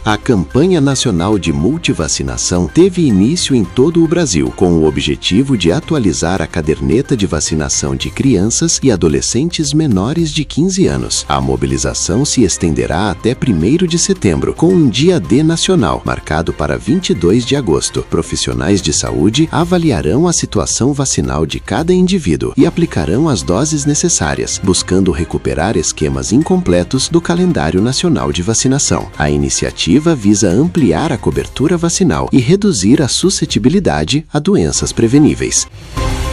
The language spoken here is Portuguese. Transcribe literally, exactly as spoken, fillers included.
A campanha nacional de multivacinação teve início em todo o Brasil, com o objetivo de atualizar a caderneta de vacinação de crianças e adolescentes menores de quinze anos. A mobilização se estenderá até primeiro de setembro, com um dia D nacional, marcado para vinte e dois de agosto. Profissionais de saúde avaliarão a situação vacinal de cada indivíduo e aplicarão as doses necessárias, buscando recuperar esquemas incompletos do calendário nacional de vacinação. A iniciativa visa ampliar a cobertura vacinal e reduzir a suscetibilidade a doenças preveníveis.